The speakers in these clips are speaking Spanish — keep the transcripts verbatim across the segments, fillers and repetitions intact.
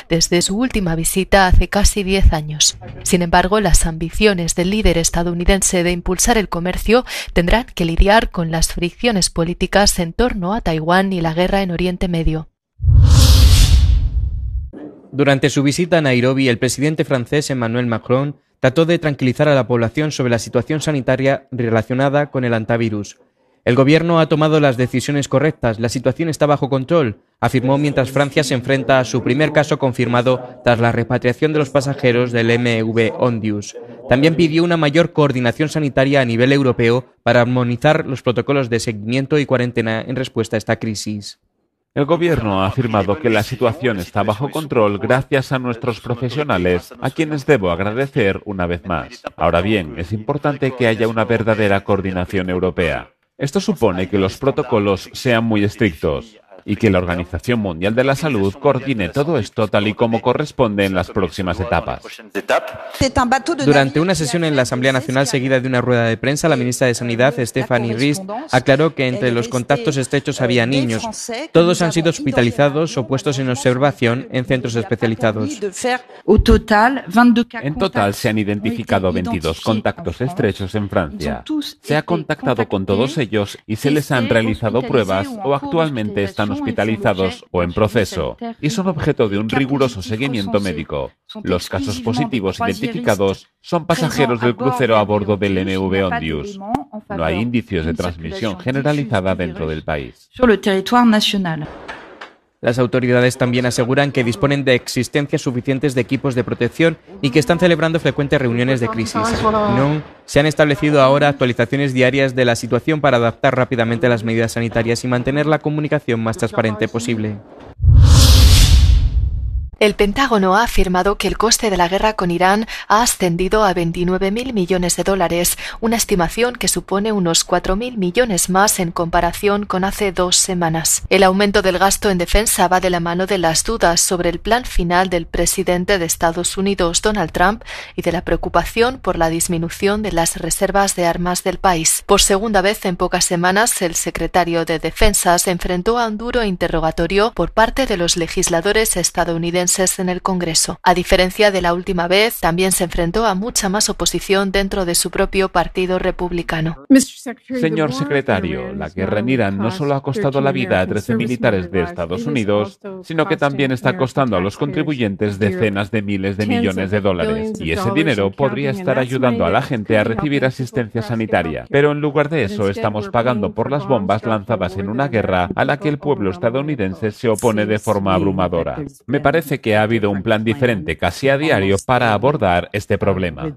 desde su última visita hace casi diez años. Sin embargo, las ambiciones del líder estadounidense de impulsar el comercio tendrán que lidiar con las fricciones políticas en torno a Taiwán y la guerra en Oriente Medio. Durante su visita a Nairobi, el presidente francés Emmanuel Macron trató de tranquilizar a la población sobre la situación sanitaria relacionada con el antivirus. El gobierno ha tomado las decisiones correctas, la situación está bajo control, afirmó mientras Francia se enfrenta a su primer caso confirmado tras la repatriación de los pasajeros del M V Ondius. También pidió una mayor coordinación sanitaria a nivel europeo para armonizar los protocolos de seguimiento y cuarentena en respuesta a esta crisis. El gobierno ha afirmado que la situación está bajo control gracias a nuestros profesionales, a quienes debo agradecer una vez más. Ahora bien, es importante que haya una verdadera coordinación europea. Esto supone que los protocolos sean muy estrictos y que la Organización Mundial de la Salud coordine todo esto tal y como corresponde en las próximas etapas. Durante una sesión en la Asamblea Nacional seguida de una rueda de prensa, la ministra de Sanidad, Stephanie Rist, aclaró que entre los contactos estrechos había niños. Todos han sido hospitalizados o puestos en observación en centros especializados. En total se han identificado veintidós contactos estrechos en Francia. Se ha contactado con todos ellos y se les han realizado pruebas o actualmente están hospitalizados o en proceso y son objeto de un riguroso seguimiento médico. Los casos positivos identificados son pasajeros del crucero a bordo del M V Ondius. No hay indicios de transmisión generalizada dentro del país. Las autoridades también aseguran que disponen de existencias suficientes de equipos de protección y que están celebrando frecuentes reuniones de crisis. No se han establecido ahora actualizaciones diarias de la situación para adaptar rápidamente las medidas sanitarias y mantener la comunicación más transparente posible. El Pentágono ha afirmado que el coste de la guerra con Irán ha ascendido a veintinueve mil millones de dólares, una estimación que supone unos cuatro mil millones más en comparación con hace dos semanas. El aumento del gasto en defensa va de la mano de las dudas sobre el plan final del presidente de Estados Unidos, Donald Trump, y de la preocupación por la disminución de las reservas de armas del país. Por segunda vez en pocas semanas, el secretario de Defensa se enfrentó a un duro interrogatorio por parte de los legisladores estadounidenses en el Congreso. A diferencia de la última vez, también se enfrentó a mucha más oposición dentro de su propio partido republicano. Señor secretario, la guerra en Irán no solo ha costado la vida a trece militares de Estados Unidos, sino que también está costando a los contribuyentes decenas de miles de millones de dólares. Y ese dinero podría estar ayudando a la gente a recibir asistencia sanitaria. Pero en lugar de eso, estamos pagando por las bombas lanzadas en una guerra a la que el pueblo estadounidense se opone de forma abrumadora. Me parece que ha habido un plan diferente casi a diario para abordar este problema.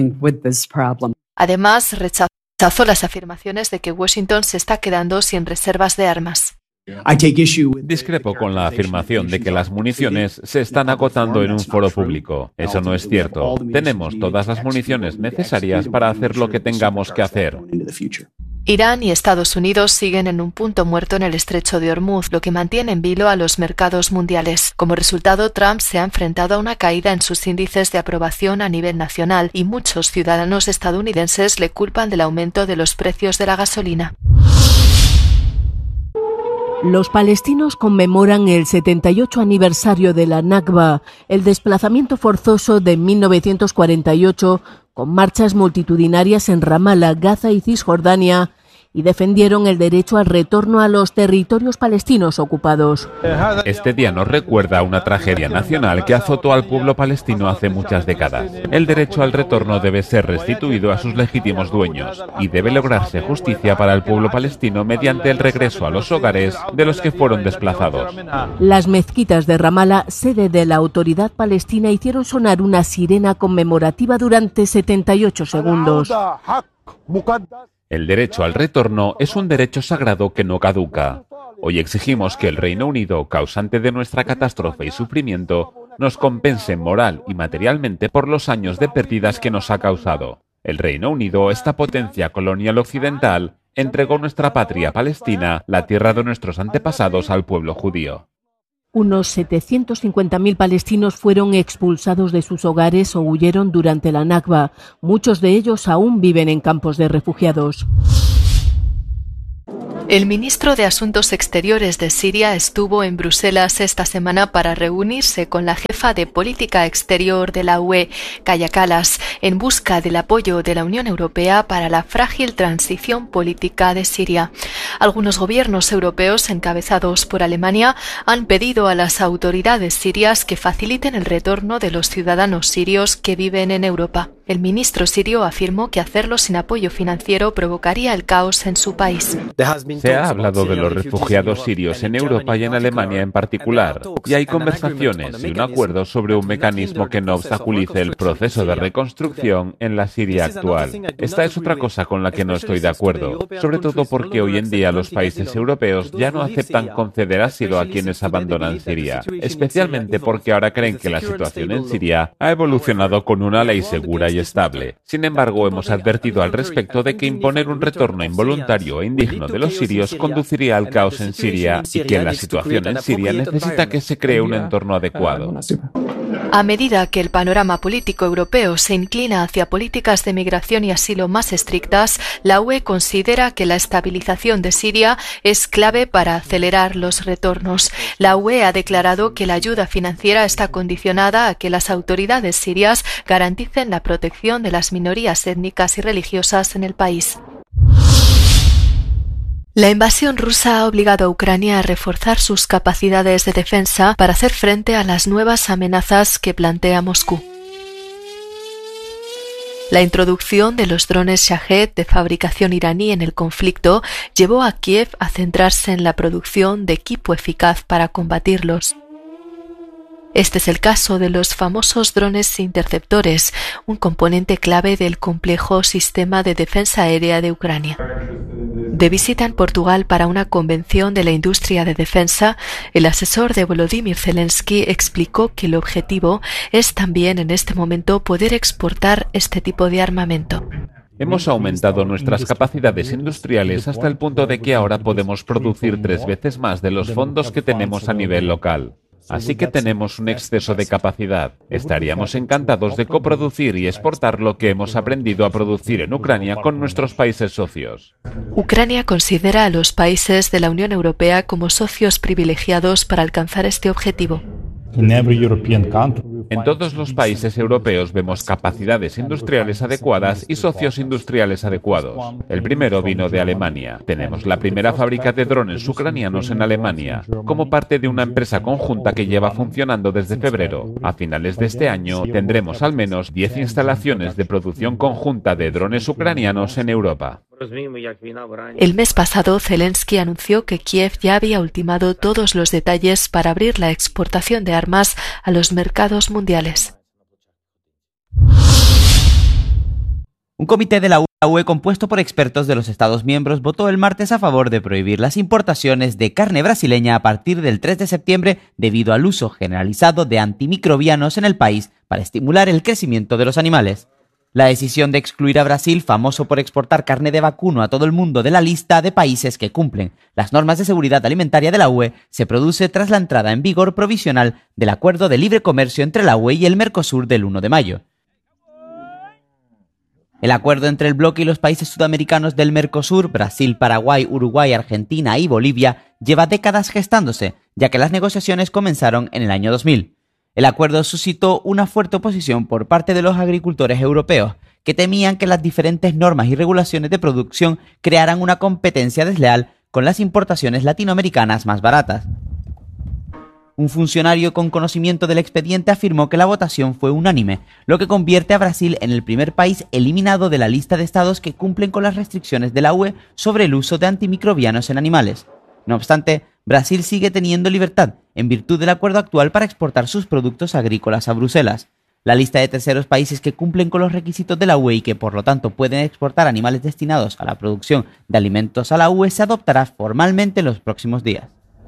Además, rechazó las afirmaciones de que Washington se está quedando sin reservas de armas. Discrepo con la afirmación de que las municiones se están agotando en un foro público. Eso no es cierto. Tenemos todas las municiones necesarias para hacer lo que tengamos que hacer. Irán y Estados Unidos siguen en un punto muerto en el estrecho de Hormuz, lo que mantiene en vilo a los mercados mundiales. Como resultado, Trump se ha enfrentado a una caída en sus índices de aprobación a nivel nacional y muchos ciudadanos estadounidenses le culpan del aumento de los precios de la gasolina. Los palestinos conmemoran el setenta y ocho aniversario de la Nakba, el desplazamiento forzoso de mil novecientos cuarenta y ocho, con marchas multitudinarias en Ramallah, Gaza y Cisjordania, y defendieron el derecho al retorno a los territorios palestinos ocupados. Este día nos recuerda una tragedia nacional que azotó al pueblo palestino hace muchas décadas. El derecho al retorno debe ser restituido a sus legítimos dueños y debe lograrse justicia para el pueblo palestino mediante el regreso a los hogares de los que fueron desplazados. Las mezquitas de Ramallah, sede de la autoridad palestina, hicieron sonar una sirena conmemorativa durante setenta y ocho segundos. El derecho al retorno es un derecho sagrado que no caduca. Hoy exigimos que el Reino Unido, causante de nuestra catástrofe y sufrimiento, nos compense moral y materialmente por los años de pérdidas que nos ha causado. El Reino Unido, esta potencia colonial occidental, entregó nuestra patria Palestina, la tierra de nuestros antepasados, al pueblo judío. Unos setecientos cincuenta mil palestinos fueron expulsados de sus hogares o huyeron durante la Nakba. Muchos de ellos aún viven en campos de refugiados. El ministro de Asuntos Exteriores de Siria estuvo en Bruselas esta semana para reunirse con la jefa de política exterior de la U E, Kaja Kallas, en busca del apoyo de la Unión Europea para la frágil transición política de Siria. Algunos gobiernos europeos, encabezados por Alemania, han pedido a las autoridades sirias que faciliten el retorno de los ciudadanos sirios que viven en Europa. El ministro sirio afirmó que hacerlo sin apoyo financiero provocaría el caos en su país. Se ha hablado de los refugiados sirios en Europa y en Alemania en particular, y hay conversaciones y un acuerdo sobre un mecanismo que no obstaculice el proceso de reconstrucción en la Siria actual. Esta es otra cosa con la que no estoy de acuerdo, sobre todo porque hoy en día los países europeos ya no aceptan conceder asilo a quienes abandonan Siria, especialmente porque ahora creen que la situación en Siria ha evolucionado con una ley segura y estable. Sin embargo, hemos advertido al respecto de que imponer un retorno involuntario e indigno de los sirios conduciría al caos en Siria y que la situación en Siria necesita que se cree un entorno adecuado. A medida que el panorama político europeo se inclina hacia políticas de migración y asilo más estrictas, la U E considera que la estabilización de Siria es clave para acelerar los retornos. La U E ha declarado que la ayuda financiera está condicionada a que las autoridades sirias garanticen la protección de las minorías étnicas y religiosas en el país. La invasión rusa ha obligado a Ucrania a reforzar sus capacidades de defensa para hacer frente a las nuevas amenazas que plantea Moscú. La introducción de los drones Shahed de fabricación iraní en el conflicto llevó a Kiev a centrarse en la producción de equipo eficaz para combatirlos. Este es el caso de los famosos drones interceptores, un componente clave del complejo sistema de defensa aérea de Ucrania. De visita en Portugal para una convención de la industria de defensa, el asesor de Volodymyr Zelensky explicó que el objetivo es también en este momento poder exportar este tipo de armamento. Hemos aumentado nuestras capacidades industriales hasta el punto de que ahora podemos producir tres veces más de los fondos que tenemos a nivel local. Así que tenemos un exceso de capacidad. Estaríamos encantados de coproducir y exportar lo que hemos aprendido a producir en Ucrania con nuestros países socios. Ucrania considera a los países de la Unión Europea como socios privilegiados para alcanzar este objetivo. En todos los países europeos vemos capacidades industriales adecuadas y socios industriales adecuados. El primero vino de Alemania. Tenemos la primera fábrica de drones ucranianos en Alemania, como parte de una empresa conjunta que lleva funcionando desde febrero. A finales de este año tendremos al menos diez instalaciones de producción conjunta de drones ucranianos en Europa. El mes pasado, Zelensky anunció que Kiev ya había ultimado todos los detalles para abrir la exportación de armas a los mercados mundiales. Un comité de la U E compuesto por expertos de los Estados miembros votó el martes a favor de prohibir las importaciones de carne brasileña a partir del tres de septiembre debido al uso generalizado de antimicrobianos en el país para estimular el crecimiento de los animales. La decisión de excluir a Brasil, famoso por exportar carne de vacuno a todo el mundo de la lista de países que cumplen las normas de seguridad alimentaria de la U E, se produce tras la entrada en vigor provisional del Acuerdo de Libre Comercio entre la U E y el Mercosur del uno de mayo. El acuerdo entre el bloque y los países sudamericanos del Mercosur, Brasil, Paraguay, Uruguay, Argentina y Bolivia, lleva décadas gestándose, ya que las negociaciones comenzaron en el año dos mil. El acuerdo suscitó una fuerte oposición por parte de los agricultores europeos, que temían que las diferentes normas y regulaciones de producción crearan una competencia desleal con las importaciones latinoamericanas más baratas. Un funcionario con conocimiento del expediente afirmó que la votación fue unánime, lo que convierte a Brasil en el primer país eliminado de la lista de estados que cumplen con las restricciones de la U E sobre el uso de antimicrobianos en animales. No obstante, Brasil sigue teniendo libertad, en virtud del acuerdo actual para exportar sus productos agrícolas a Bruselas. La lista de terceros países que cumplen con los requisitos de la U E y que por lo tanto pueden exportar animales destinados a la producción de alimentos a la U E se adoptará formalmente en los próximos días.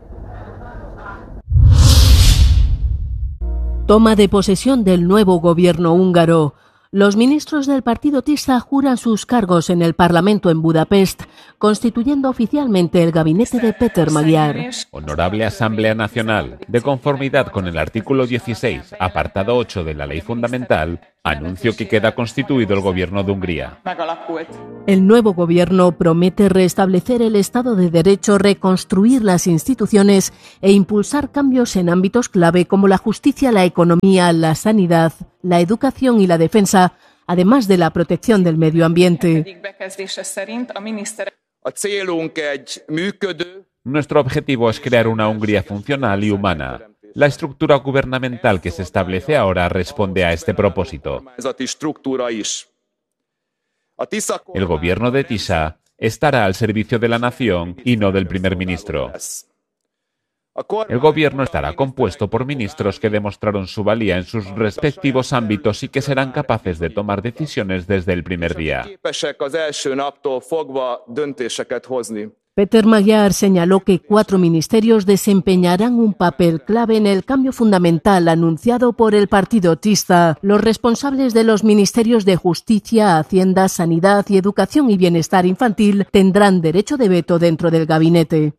Toma de posesión del nuevo gobierno húngaro. Los ministros del partido Tisza juran sus cargos en el Parlamento en Budapest, constituyendo oficialmente el gabinete de Péter Magyar. Honorable Asamblea Nacional, de conformidad con el artículo dieciséis, apartado ocho de la Ley Fundamental, Anuncio que queda constituido el gobierno de Hungría. El nuevo gobierno promete restablecer el Estado de Derecho, reconstruir las instituciones e impulsar cambios en ámbitos clave como la justicia, la economía, la sanidad, la educación y la defensa, además de la protección del medio ambiente. Nuestro objetivo es crear una Hungría funcional y humana. La estructura gubernamental que se establece ahora responde a este propósito. El gobierno de Tisza estará al servicio de la nación y no del primer ministro. El gobierno estará compuesto por ministros que demostraron su valía en sus respectivos ámbitos y que serán capaces de tomar decisiones desde el primer día. Peter Magyar señaló que cuatro ministerios desempeñarán un papel clave en el cambio fundamental anunciado por el partido Tisza. Los responsables de los ministerios de Justicia, Hacienda, Sanidad y Educación y Bienestar Infantil tendrán derecho de veto dentro del gabinete.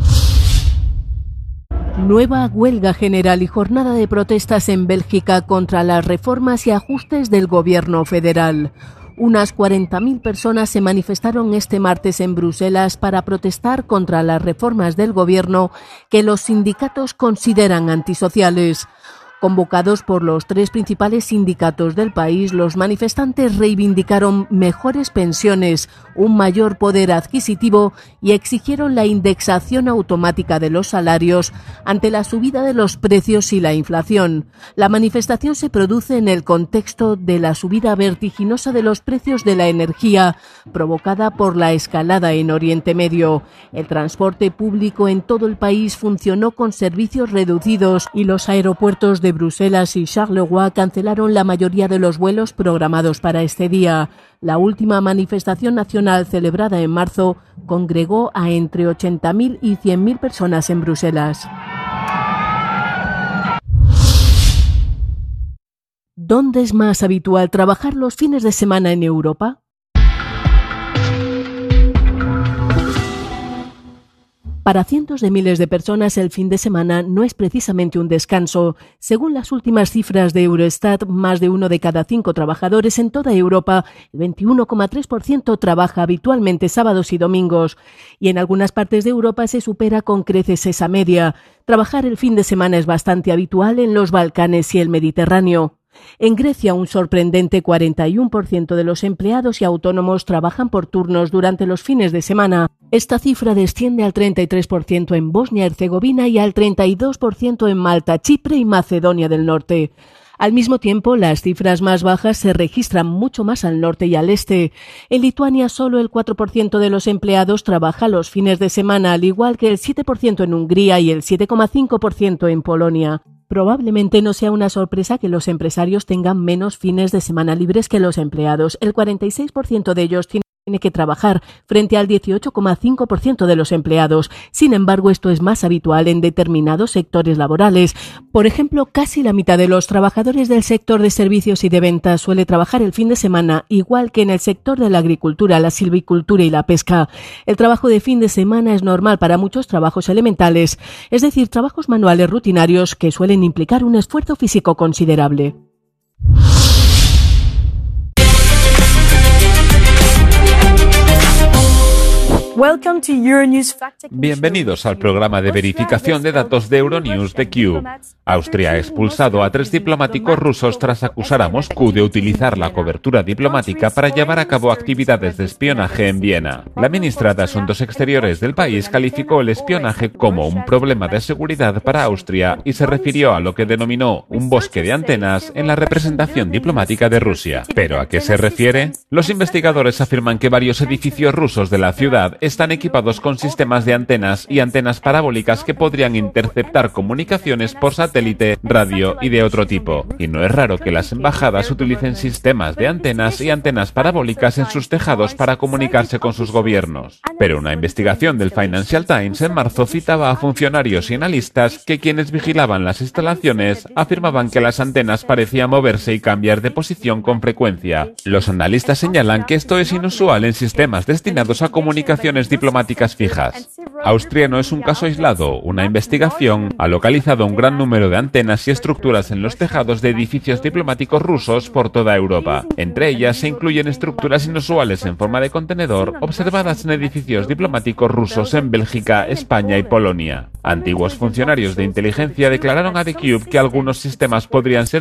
Nueva huelga general y jornada de protestas en Bélgica contra las reformas y ajustes del gobierno federal. Unas cuarenta mil personas se manifestaron este martes en Bruselas para protestar contra las reformas del gobierno que los sindicatos consideran antisociales. Convocados por los tres principales sindicatos del país, los manifestantes reivindicaron mejores pensiones, un mayor poder adquisitivo y exigieron la indexación automática de los salarios ante la subida de los precios y la inflación. La manifestación se produce en el contexto de la subida vertiginosa de los precios de la energía provocada por la escalada en Oriente Medio. El transporte público en todo el país funcionó con servicios reducidos y los aeropuertos de Bruselas y Charleroi cancelaron la mayoría de los vuelos programados para este día. La última manifestación nacional celebrada en marzo congregó a entre ochenta mil y cien mil personas en Bruselas. ¿Dónde es más habitual trabajar los fines de semana en Europa? Para cientos de miles de personas, el fin de semana no es precisamente un descanso. Según las últimas cifras de Eurostat, más de uno de cada cinco trabajadores en toda Europa, el veintiuno coma tres por ciento trabaja habitualmente sábados y domingos. Y en algunas partes de Europa se supera con creces esa media. Trabajar el fin de semana es bastante habitual en los Balcanes y el Mediterráneo. En Grecia, un sorprendente cuarenta y uno por ciento de los empleados y autónomos trabajan por turnos durante los fines de semana. Esta cifra desciende al treinta y tres por ciento en Bosnia y Herzegovina y al treinta y dos por ciento en Malta, Chipre y Macedonia del Norte. Al mismo tiempo, las cifras más bajas se registran mucho más al norte y al este. En Lituania, solo el cuatro por ciento de los empleados trabaja los fines de semana, al igual que el siete por ciento en Hungría y el siete coma cinco por ciento en Polonia. Probablemente no sea una sorpresa que los empresarios tengan menos fines de semana libres que los empleados. El cuarenta y seis por ciento de ellos tiene que trabajar frente al dieciocho coma cinco por ciento de los empleados. Sin embargo, esto es más habitual en determinados sectores laborales. Por ejemplo, casi la mitad de los trabajadores del sector de servicios y de ventas suele trabajar el fin de semana, igual que en el sector de la agricultura, la silvicultura y la pesca. El trabajo de fin de semana es normal para muchos trabajos elementales, es decir, trabajos manuales rutinarios que suelen implicar un esfuerzo físico considerable. Bienvenidos al programa de verificación de datos de Euronews de Cube. Austria ha expulsado a tres diplomáticos rusos tras acusar a Moscú de utilizar la cobertura diplomática para llevar a cabo actividades de espionaje en Viena. La ministra de Asuntos Exteriores del país calificó el espionaje como un problema de seguridad para Austria y se refirió a lo que denominó un bosque de antenas en la representación diplomática de Rusia. ¿Pero a qué se refiere? Los investigadores afirman que varios edificios rusos de la ciudad están equipados con sistemas de antenas y antenas parabólicas que podrían interceptar comunicaciones por satélite, radio y de otro tipo. Y no es raro que las embajadas utilicen sistemas de antenas y antenas parabólicas en sus tejados para comunicarse con sus gobiernos. Pero una investigación del Financial Times en marzo citaba a funcionarios y analistas que quienes vigilaban las instalaciones afirmaban que las antenas parecían moverse y cambiar de posición con frecuencia. Los analistas señalan que esto es inusual en sistemas destinados a comunicaciones instalaciones diplomáticas fijas. Austria no es un caso aislado. Una investigación ha localizado un gran número de antenas y estructuras en los tejados de edificios diplomáticos rusos por toda Europa. Entre ellas se incluyen estructuras inusuales en forma de contenedor observadas en edificios diplomáticos rusos en Bélgica, España y Polonia. Antiguos funcionarios de inteligencia declararon a The Cube que algunos sistemas podrían ser